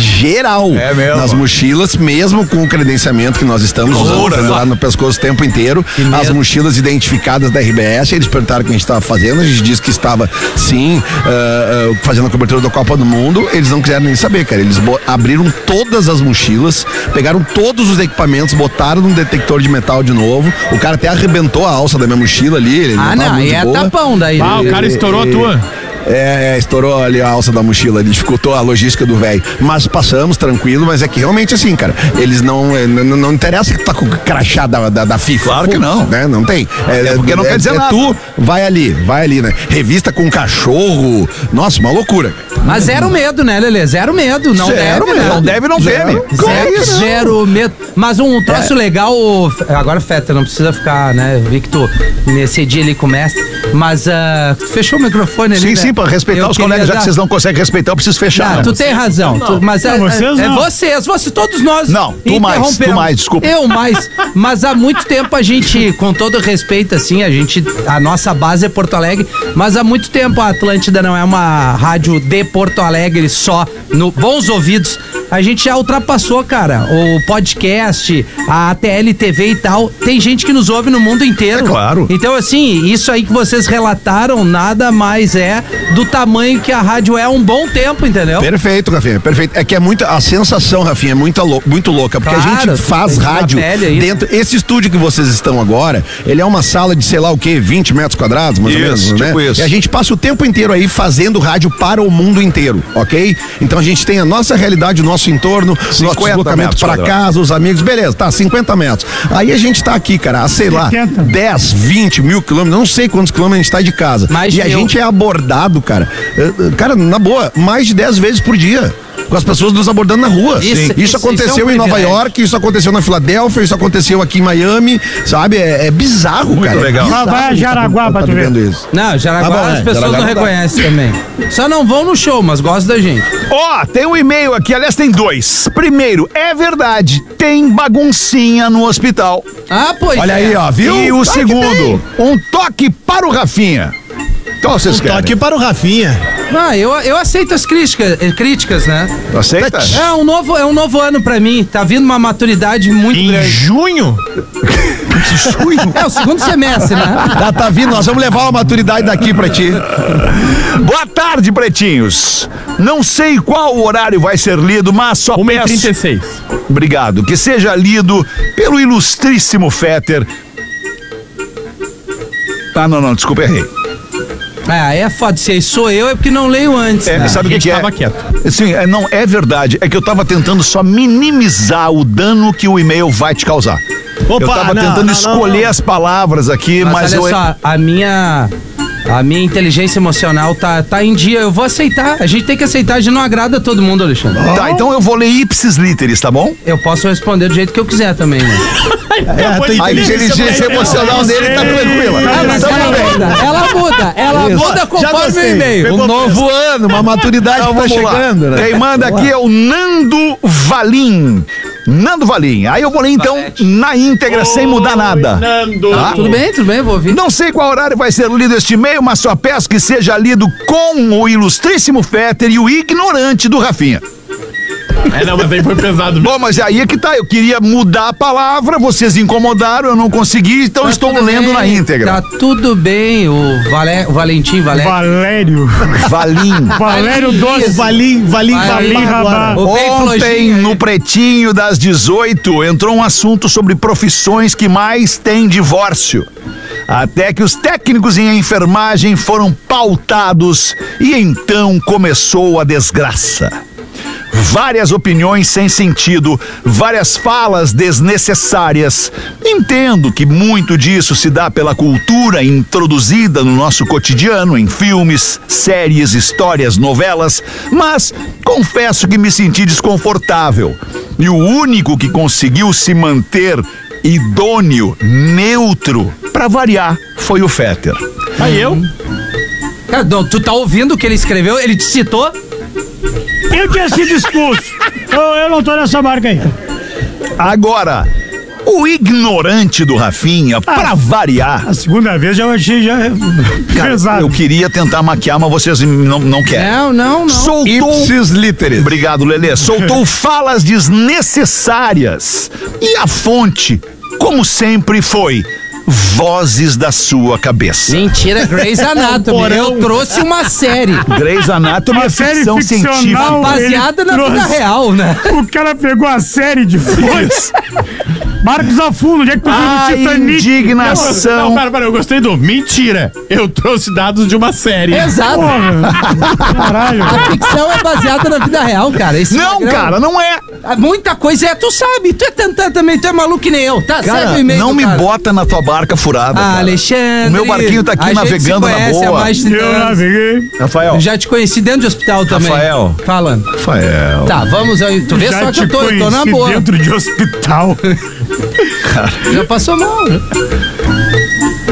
geral É mesmo? nas mochilas, mesmo com o credenciamento que nós estamos usando, Loucura, pendurado né? no pescoço o tempo inteiro. As mochilas identificadas da R B S, eles perguntaram o que a gente estava fazendo, a gente disse que estava, sim, ah, ah, fazendo a cobertura da Copa do Mundo. Eles não quiseram nem saber, cara. Eles bo- abriram todas as mochilas, pegaram todos os equipamentos, botaram num detector de metal de novo. O cara até arrebentou a alça da minha mochila ali. Ele Ah, não, tava não, muito e de é boa. tapão daí. Ah, o cara estourou a tua. É, é, estourou ali a alça da mochila, dificultou a logística do velho. Mas passamos tranquilo, mas é que realmente assim, cara, eles não. é, Não, não interessa que tu tá com o crachá da, da, da FIFA. Claro que não. Né? Não tem. É porque não quer dizer nada. Tu vai ali, vai ali, né? Revista com cachorro. Nossa, uma loucura. Mas zero medo, né, Lelê? Zero medo. Não Zero deve, medo. né? Não deve, não Zero. teme. Zero, zero medo. Mas um troço legal. Agora, Feta, não precisa ficar, né? Eu vi que tu nesse dia ali com o mestre. Mas ah, fechou o microfone ali. Sim, né? sim, pra respeitar Eu os queria colegas, já dar- que vocês não conseguem respeitar, eu preciso fechar. Não, né? tu tem razão. tu- mas é, Não, vocês é, é não. vocês, vocês, todos nós. Não, tu mais, tu interrompemos. mais, desculpa. Eu mais. Mas há muito tempo a gente, com todo respeito, assim, a gente. A nossa base é Porto Alegre, mas há muito tempo a Atlântida não é uma rádio de Porto Alegre só, no bons ouvidos. a gente já ultrapassou, cara, o podcast, a T L T V e tal. Tem gente que nos ouve no mundo inteiro. É claro. Então, assim, isso aí que vocês relataram nada mais é do tamanho que a rádio é há um bom tempo, entendeu? Perfeito, Rafinha, perfeito. É que é muita, a sensação, Rafinha, é muito, lou- muito louca, porque Claro, a gente faz tem que dar rádio pele aí. dentro, esse estúdio que vocês estão agora, ele é uma sala de, sei lá o quê, vinte metros quadrados, mais Isso, ou menos, tipo né? isso. E a gente passa o tempo inteiro aí fazendo rádio para o mundo inteiro, ok? Então a gente tem a nossa realidade, o nosso entorno, nosso cinquenta deslocamento metros para quadrados. casa, os amigos, beleza, tá, cinquenta metros. Aí a gente tá aqui, cara, a, sei lá, setenta. dez, vinte mil quilômetros, não sei quantos quilômetros a gente tá de casa. Mais e a mil. gente é abordado, cara, eh, eh, cara, na boa, mais de dez vezes por dia. Com as pessoas nos abordando na rua. Isso- Isso, isso- aconteceu isso é um em Nova privilégio. York, isso aconteceu na Filadélfia, isso aconteceu aqui em Miami, sabe? É, é bizarro, Muito cara. legal. É bizarro Mas vai a a gente tá- Jaraguá tá pra tu ver. vivendo isso. Não, Jaraguá Tá bom, as é, pessoas Jaraguá não não dá. reconhecem também. Só não vão no show, mas gostam da gente. Ó, tem um e-mail aqui, aliás, tem dois. Primeiro, é verdade, tem baguncinha no hospital. Ah, pois Olha é. aí, ó, viu? E o Claro que segundo, um toque para o Rafinha. Então vocês querem? Toque para o Rafinha. Ah, eu, eu aceito as críticas, eh, críticas, né? Aceita? É um novo, é um novo ano pra mim. Tá vindo uma maturidade muito Em grande. junho? É o segundo semestre, né? Tá, tá vindo, nós vamos levar uma maturidade daqui pra ti. Boa tarde, pretinhos. Não sei qual horário vai ser lido, mas só uma e peço... trinta e seis. Obrigado. Que seja lido pelo ilustríssimo Fetter. Ah, não, não, desculpa, errei. Ah, é foda. Se sou eu, é porque não leio antes. É, né? sabe o A que, gente que é? tava quieto. Sim, é, não, é verdade. É que eu tava tentando só minimizar o dano que o e-mail vai te causar. Opa, eu tava não, tentando não, escolher não. as palavras aqui, Mas, mas, olha eu. só, a minha. A minha inteligência emocional tá, tá em dia. Eu vou aceitar. A gente tem que aceitar. A gente não agrada todo mundo, Alexandre. Tá, então eu vou ler ipsis literis, tá bom? Eu posso responder do jeito que eu quiser também, né? É, a tua A inteligência emocional dele tá tranquila. Ah, mas Tamo ela bem. muda, ela muda, ela Isso. muda Já conforme o gostei. e-mail. Pegou Um novo ano, uma maturidade Então que tá vamos lá. chegando, né? Quem manda aqui é o Nando Valim. Nando Valim. Aí eu vou ler então Valete. na íntegra, sem mudar nada. Nando. Tá? Tudo bem, tudo bem, vou ouvir. Não sei qual horário vai ser lido este e-mail, mas só peço que seja lido com o ilustríssimo Fetter e o ignorante do Rafinha. É, não, mas aí foi pesado. Bom, mas aí é que tá, eu queria mudar a palavra, vocês incomodaram, eu não consegui, então Tá estou tudo lendo bem, na íntegra. Tá tudo bem, o, Vale, o Valentim, Valério. Valério. Valim. Valério Doce. Valim, valim, Valim, valim, rabá. agora. O bem Ontem, flojinho no aí. Pretinho das dezoito, entrou um assunto sobre profissões que mais têm divórcio. Até que os técnicos em enfermagem foram pautados e então começou a desgraça. Várias opiniões sem sentido, várias falas desnecessárias. Entendo que muito disso se dá pela cultura introduzida no nosso cotidiano, em filmes, séries, histórias, novelas, mas confesso que me senti desconfortável. E o único que conseguiu se manter idôneo, neutro, pra variar, foi o Fetter. Aí eu? Cara, não, tu tá ouvindo o que ele escreveu? Ele te citou? Eu tinha sido expulso. Eu, eu não tô nessa marca aí. Agora, o ignorante do Rafinha, pra variar, A segunda vez já eu achei já cara, pesado. eu queria tentar maquiar, mas vocês não, não querem. Não, não, não. Soltou. Ipsis literis. Obrigado, Lelê. Soltou falas desnecessárias. E a fonte, como sempre, foi vozes da sua cabeça. Mentira, Grey's Anatomy. Eu trouxe uma série Grey's Anatomy é Uma série ficção ficcional. científica. baseada Ele na vida trouxe. real, né? O cara pegou a série de fontes. Marcos Afundo, onde é que tu viu A o Titanic? indignação. Não, para, para, eu gostei do mentira. Eu trouxe dados de uma série. Exato. Porra. Caralho. A ficção é baseada na vida real, cara. Esse Não, programa- cara, não é. Muita coisa é, tu sabe. Tu é tentando também, tu é maluco que nem eu. Tá, segue o Cara, e-mail não do me cara. bota na tua barca furada. Ah, cara. Alexandre. O meu barquinho tá aqui a gente navegando se na conhece boa. há mais de trinta Eu anos. naveguei. Rafael. Eu já te conheci dentro de hospital também. Rafael. Fala. Rafael. Tá, vamos aí. Tu vê Já só que te eu tô, eu tô na conheci boa. dentro de hospital. Já passou mal, né?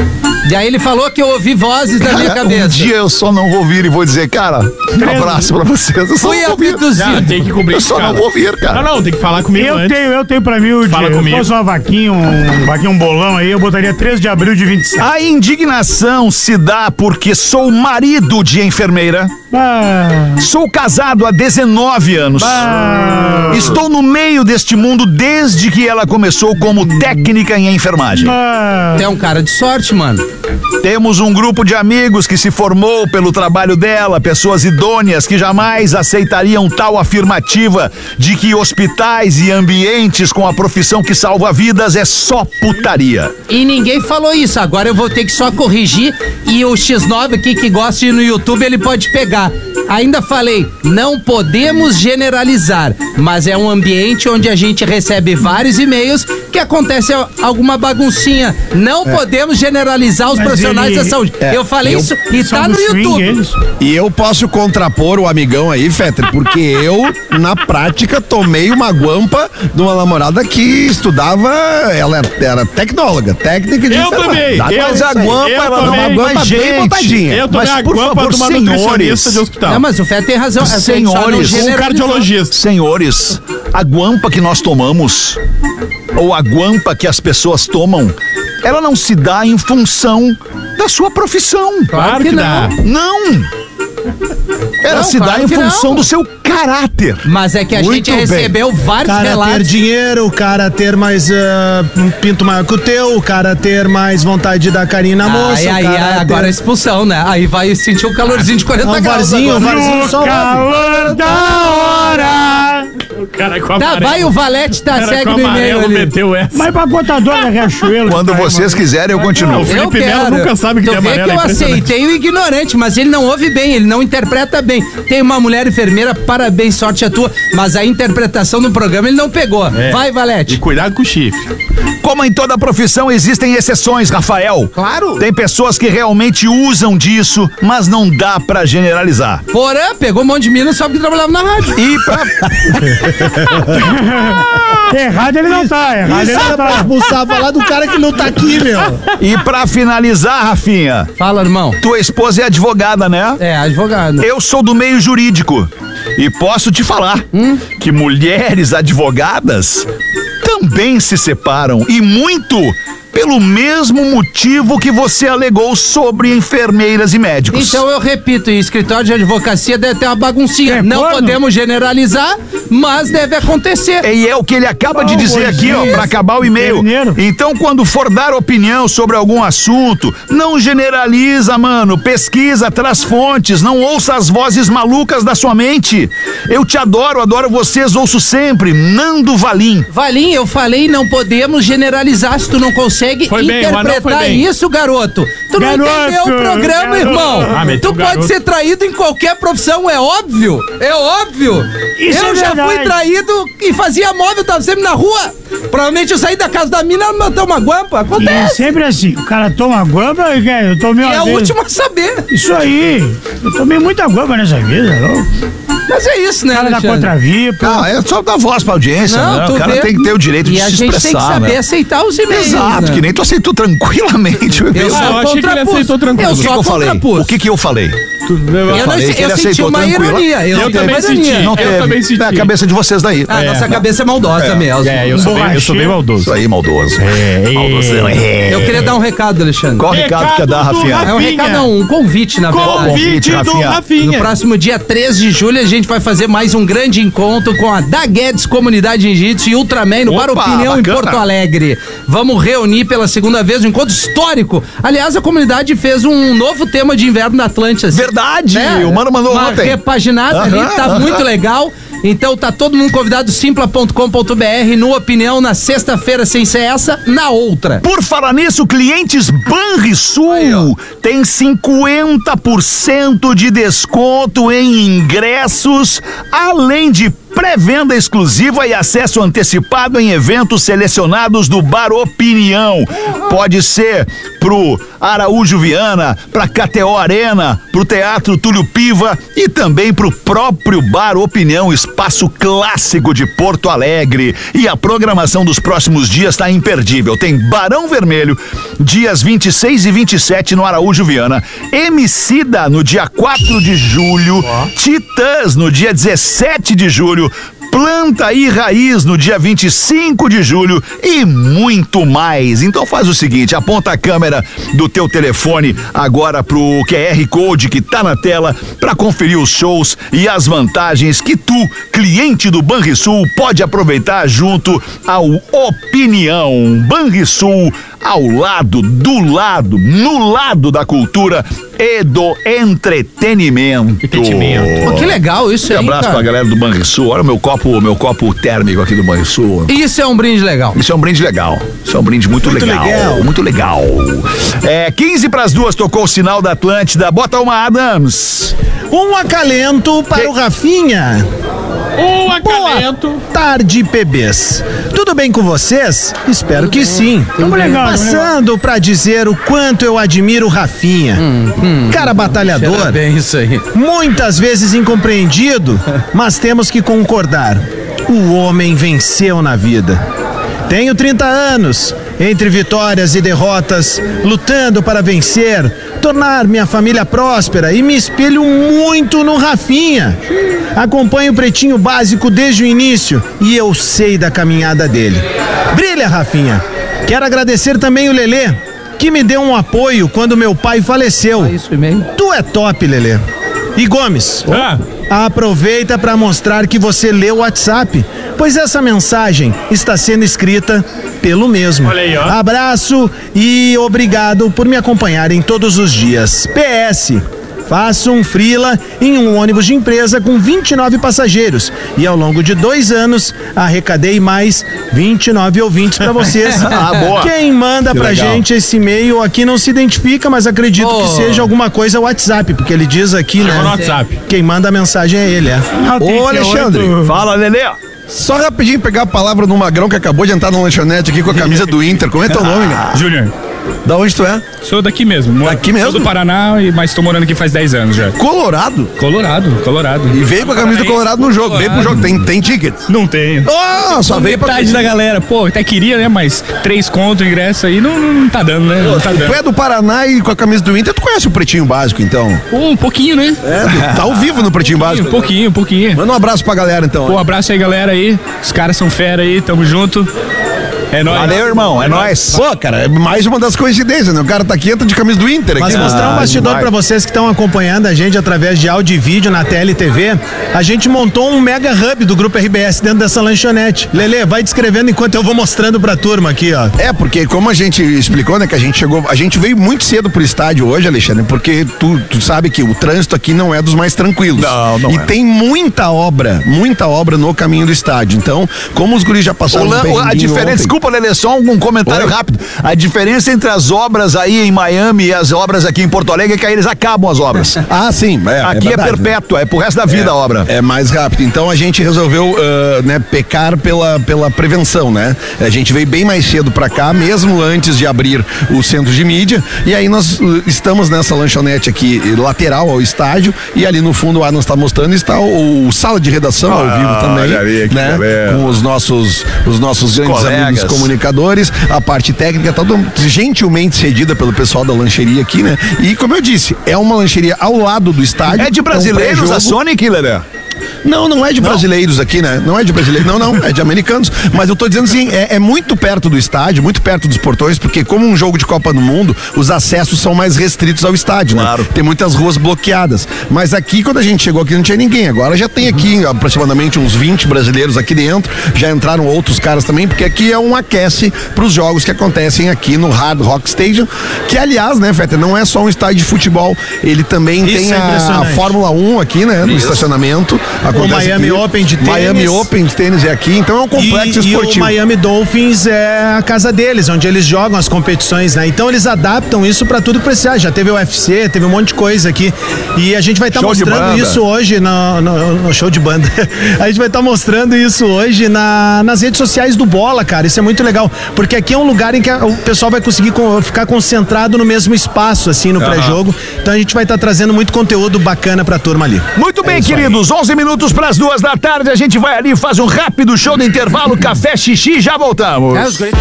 E aí ele falou que eu ouvi vozes da minha cabeça. Um dia eu só não vou vir e vou dizer, cara, um abraço pra vocês. Eu só Fui não vou vir. abduzido. Já, tem que cobrir Eu esse só cara. não vou vir, cara. Não, não, tem que falar comigo Eu antes. tenho, eu tenho pra mim o Fala dia. comigo. Se fosse uma vaquinha, um vaquinha, um bolão aí, eu botaria três de abril de vinte e sete. A indignação se dá porque sou marido de enfermeira. Ah, Sou casado há dezenove anos. ah, Estou no meio deste mundo desde que ela começou como técnica em enfermagem. ah. Tu é um cara de sorte, mano. Temos um grupo de amigos que se formou pelo trabalho dela, pessoas idôneas que jamais aceitariam tal afirmativa de que hospitais e ambientes com a profissão que salva vidas é só putaria. E ninguém falou isso. Agora eu vou ter que só corrigir. E o X nove aqui que gosta de ir no YouTube, ele pode pegar. Ainda falei, não podemos generalizar, mas é um ambiente onde a gente recebe vários e-mails que acontece alguma baguncinha. Não podemos generalizar os Mas profissionais ele- da saúde. é, eu falei eu- isso e São tá no do swing, YouTube. eles. E eu posso contrapor o amigão aí, Fetter, porque eu, na prática, tomei uma guampa de uma namorada que estudava, ela era, era tecnóloga, técnica de Eu enfermagem. também, Dá- eu- Mas a guampa, eu ela dá uma também. guampa Mas, bem gente, botadinha. Eu tomei Mas, a por guampa favor, de uma senhores. nutricionista de hospital. Não, mas o Fé tem razão. A gente só não Senhores, Um generalizou. cardiologista. Senhores, a guampa que nós tomamos, ou a guampa que as pessoas tomam, ela não se dá em função da sua profissão. Claro que dá. Não! Ela Não, se claro dá em que função não. do seu caráter. Mas é que a Muito gente bem. recebeu O vários cara ter relatos. dinheiro, o cara ter mais ah, um pinto maior que o teu, o cara ter mais vontade de dar carinho na moça. Aí, o aí, cara agora é ter... expulsão, né? Aí vai sentir o calorzinho de quarenta Um graus. varzinho, agora. um varzinho só No leve. calor da hora. O cara com Tá, amarelo. vai o Valete, tá O cara segue com no e-mail amarelo ali. meteu essa. Mas pra contadora da Riachuelo. Quando que tá aí, vocês mano. quiserem, eu continuo. O Felipe Eu quero. Melo nunca sabe que tu tem vê amarelo, que eu é impressionante. aceitei o ignorante, mas ele não ouve bem, ele não interpreta bem. Tem uma mulher enfermeira, parabéns, sorte a tua, mas a interpretação do programa ele não pegou. É. Vai, E Valete. cuidado com o chifre. Como em toda profissão, existem exceções, Rafael. Claro. Tem pessoas que realmente usam disso, mas não dá pra generalizar. Porã pegou um monte de mina só porque trabalhava na rádio. E pra Errado ele não tá, errado ele Isso não é pra tá. expulsar, falar do cara que não tá aqui, meu. E pra finalizar, Rafinha, Fala, irmão. tua esposa é advogada, né? É, advogado. Eu sou do meio jurídico e posso te falar que mulheres advogadas também se separam e muito pelo mesmo motivo que você alegou sobre enfermeiras e médicos. Então eu repito, em escritório de advocacia deve ter uma baguncinha. É não corno? podemos generalizar, mas deve acontecer. E é o que ele acaba de Oh, dizer aqui, ó, Moisés. pra acabar o e-mail. Terneiro. Então, quando for dar opinião sobre algum assunto, não generaliza, mano. Pesquisa, traz fontes, não ouça as vozes malucas da sua mente. Eu te adoro, adoro vocês, ouço sempre. Nando Valim. Valim, eu falei, não podemos generalizar se tu não consegue Foi bem, o anão foi interpretar bem. isso, garoto. Tu não Garoto, entendeu o programa, garoto. irmão. Ah, meteu tu o pode garoto. ser traído em qualquer profissão, é óbvio. É óbvio. Isso eu é já verdade. fui traído e fazia móvel, tava sempre na rua. Provavelmente eu saí da casa da mina, ela matou uma guampa. E é Acontece. sempre assim, o cara toma guampa e quer, eu tomei E uma é a vez. última a saber. Isso aí, eu tomei muita guampa nessa vida, louco. Mas é isso, né, O cara da Alexandre? contravipa. Ah, é só dar voz pra audiência, Não, né? tu O cara vê. tem que ter o direito E de a se gente tem que expressar, saber né? aceitar os e-mails. Exato, né? que nem tu aceitou tranquilamente o Eu e-mail. só eu achei que ele contrapus. aceitou tranquilo. Eu O que, só que eu falei? contrapus. O que, que eu falei? Eu, não falei sei, que ele eu senti aceitou uma tranquilo. ironia. Eu, Eu senti também uma senti. ironia. Não Eu teve. também senti. É a cabeça de vocês daí. Ah, É. nossa cabeça é maldosa mesmo. É, eu sou, bem, eu sou bem maldoso. Isso aí, maldoso. É, Maldoso. É. Eu queria dar um recado, Alexandre. Qual recado que quer dar, Recado do Rafinha? É um Rafinha. recado, não, um convite, na verdade. Convite do Rafinha. No Rafinha. próximo dia três de julho, a gente vai fazer mais um grande encontro com a Da Guedes Comunidade Jiu-Jitsu e Ultraman no Bar Opa, Opinião em bacana. Porto Alegre. Vamos reunir pela segunda vez um encontro histórico. Aliás, a comunidade fez um novo tema de inverno na Atlântida. Verdade, o mano mandou Uma ontem. repaginada ali, Aham, tá aham. muito legal. Então tá todo mundo convidado, simpla ponto com ponto b r, no Opinião, na sexta-feira, sem ser essa, na outra. Por falar nisso, clientes Banrisul tem cinquenta por cento de desconto em ingressos, além de pré-venda exclusiva e acesso antecipado em eventos selecionados do Bar Opinião. Pode ser pro Araújo Viana, pra K T O Arena, pro Teatro Túlio Piva e também pro próprio Bar Opinião, espaço clássico de Porto Alegre. E a programação dos próximos dias está imperdível. Tem Barão Vermelho, dias vinte e seis e vinte e sete no Araújo Viana, Emicida no dia quatro de julho, oh. Titãs no dia dezessete de julho, Planta e Raiz no dia vinte e cinco de julho e muito mais. Então faz o seguinte, aponta a câmera do teu telefone agora pro Q R Code que tá na tela para conferir os shows e as vantagens que tu, cliente do Banrisul, pode aproveitar junto ao Opinião. Banrisul, ao lado, do lado, no lado da cultura e do entretenimento. Entretenimento. Oh, que legal isso aí, Um abraço cara. pra galera do Banrisul. Olha o meu copo, meu copo térmico aqui do Banrisul. Isso é um brinde legal. Isso é um brinde legal. Isso é um brinde muito, muito legal. legal. Muito legal. É, quinze pras duas tocou o sinal da Atlântida. Bota uma, Adams. Um acalento para que... o Rafinha. Um acalento. Boa tarde, P Bs. Tudo bem com vocês? Espero que sim. Tamo legal, Passando pra dizer o quanto eu admiro o Rafinha. Hum, hum, Cara batalhador. Bem isso aí. Muitas vezes incompreendido, mas temos que concordar. O homem venceu na vida. Tenho trinta anos, entre vitórias e derrotas, lutando para vencer, tornar minha família próspera e me espelho muito no Rafinha. Acompanho o Pretinho Básico desde o início e eu sei da caminhada dele. Brilha, Rafinha. Quero agradecer também o Lelê, que me deu um apoio quando meu pai faleceu. Isso mesmo. Tu é top, Lelê. E Gomes, Ah. aproveita para mostrar que você leu o WhatsApp, pois essa mensagem está sendo escrita pelo mesmo. Olha aí, ó. Abraço e obrigado por me acompanharem todos os dias. P S. Faço um freela em um ônibus de empresa com vinte e nove passageiros e ao longo de dois anos arrecadei mais vinte e nove ouvintes pra vocês. Ah, boa. Quem manda Que pra legal. gente esse e-mail aqui não se identifica, mas acredito Oh. que seja alguma coisa WhatsApp, porque ele diz aqui, Chegou no né? WhatsApp. Quem manda a mensagem é ele, é. Ô, Alexandre, Fala, Lelê. só rapidinho pegar a palavra do Magrão que acabou de entrar na lanchonete aqui com a camisa do Inter. Como é teu nome, cara? Júnior, Da onde tu é? sou daqui mesmo. Moro- Daqui mesmo? Sou do Paraná, e- mas tô morando aqui faz dez anos já. Colorado. Colorado, Colorado. E veio com a camisa do Colorado no jogo. Veio pro jogo. Tem, tem tickets? Não tenho. Oh, só veio pra... Metade da galera, pô, até queria, né? Mas três conto o ingresso aí não, não tá dando, né? Não tá Tu dando. é do Paraná e com a camisa do Inter, tu conhece o Pretinho Básico, então? Pô, um pouquinho, né? É, tá ao vivo no Pretinho Um Básico. pouquinho, um pouquinho. Manda um abraço pra galera, então. Pô, um abraço aí, galera aí. Os caras são fera aí, tamo junto. É nóis. Valeu, irmão. É nóis. Pô, cara, é mais uma das coincidências, né? O cara tá aqui, entra de camisa do Inter Mas aqui. mostrar um Ah, bastidor demais. pra vocês que estão acompanhando a gente através de áudio e vídeo na T L T V. A gente montou um mega hub do Grupo R B S dentro dessa lanchonete. Lelê, vai descrevendo enquanto eu vou mostrando pra turma aqui, ó. É, porque como a gente explicou, né, que a gente chegou, a gente veio muito cedo pro estádio hoje, Alexandre, porque tu, tu sabe que o trânsito aqui não é dos mais tranquilos. Não, não E é. tem muita obra, muita obra no caminho do estádio. Então, como os guris já O passaram lan- um a perrenguinho diferença, ontem- desculpa, Lelê, só um comentário Oi? rápido. A diferença entre as obras aí em Miami e as obras aqui em Porto Alegre é que aí eles acabam as obras. Ah, sim, é, Aqui é, verdade, né? perpétua, é pro resto da vida a obra. É mais rápido. Então a gente resolveu, ah, né, pecar pela, pela prevenção, né? A gente veio bem mais cedo pra cá, mesmo antes de abrir o centro de mídia. E aí nós uh, estamos nessa lanchonete aqui, lateral ao estádio. E ali no fundo, o Adams está mostrando, está o, o sala de redação ao vivo também. olha ali, que né? beleza. Com os nossos, os nossos grandes Colegas. amigos comunicadores, a parte técnica, toda gentilmente cedida pelo pessoal da lancheria aqui, né? E como eu disse, é uma lancheria ao lado do estádio. É de então, brasileiros a pré-jogo- Sonic, Lelê? Não, não é de brasileiros aqui, né? Não é de brasileiros, não, não, é de americanos. Mas eu tô dizendo assim, é, é muito perto do estádio, muito perto dos portões, porque como um jogo de Copa do Mundo, os acessos são mais restritos ao estádio, Claro. né? Tem muitas ruas bloqueadas. Mas aqui, quando a gente chegou aqui, não tinha ninguém. Agora já tem aqui aproximadamente uns vinte brasileiros aqui dentro. Já entraram outros caras também, porque aqui é um aquece pros jogos que acontecem aqui no Hard Rock Stadium, que aliás, né, Feta, não é só um estádio de futebol, ele também Isso tem é a, a impressionante. Fórmula um aqui, né, no estacionamento, acontecendo acontece o Miami aqui. Open de tênis. Miami Open de tênis é aqui, então é um complexo e, esportivo. E o Miami Dolphins é a casa deles, onde eles jogam as competições, né? Então eles adaptam isso pra tudo que precisar. Já teve o U F C, teve um monte de coisa aqui. E a gente vai estar tá mostrando isso hoje no, no, no show de banda. A gente vai estar tá mostrando isso hoje na, nas redes sociais do Bola, cara. Isso é muito legal, porque aqui é um lugar em que o pessoal vai conseguir co- ficar concentrado no mesmo espaço, assim, no uhum. pré-jogo. Então a gente vai estar tá trazendo muito conteúdo bacana pra turma ali. Muito bem, é queridos, aí. onze minutos para as duas da tarde, a gente vai ali, faz um rápido show do intervalo, café, xixi, já voltamos.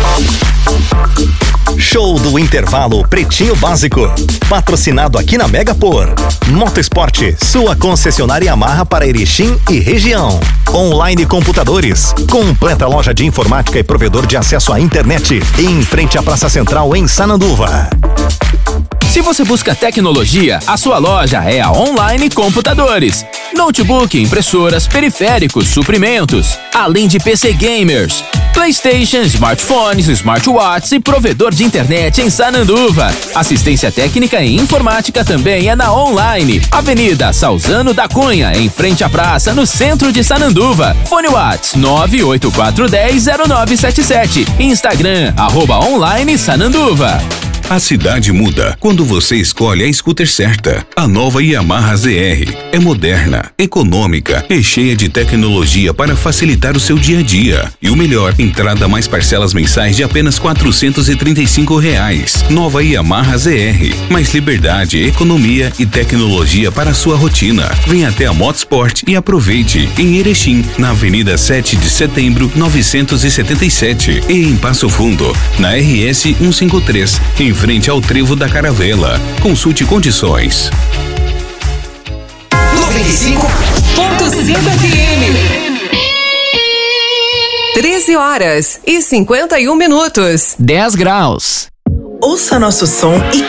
Show do intervalo Pretinho Básico, patrocinado aqui na Mega por Motosport, sua concessionária Yamaha para Erechim e região. Online Computadores, completa loja de informática e provedor de acesso à internet, em frente à Praça Central em Sananduva. Se você busca tecnologia, a sua loja é a Online Computadores. Notebook, impressoras, periféricos, suprimentos, além de P C gamers, PlayStation, smartphones, smartwatches e provedor de internet em Sananduva. Assistência técnica e informática também é na Online, Avenida Salzano da Cunha, em frente à praça, no centro de Sananduva. Fone Whats nove oito quatro um zero zero nove sete sete. Instagram, arroba Online Sananduva. A cidade muda quando você escolhe a scooter certa. A nova Yamaha Z R é moderna, econômica e cheia de tecnologia para facilitar o seu dia a dia. E o melhor, entrada mais parcelas mensais de apenas quatrocentos e trinta e cinco reais. Nova Yamaha Z R, mais liberdade, economia e tecnologia para a sua rotina. Venha até a Motosport e aproveite. Em Erechim, na Avenida sete de Setembro, novecentos e setenta e sete. E em Passo Fundo, na R S cento e cinquenta e três, em frente ao Trevo da Caravela. Consulte condições. noventa e cinco ponto cinco F M. treze horas e cinquenta e um minutos. dez graus. Ouça nosso som e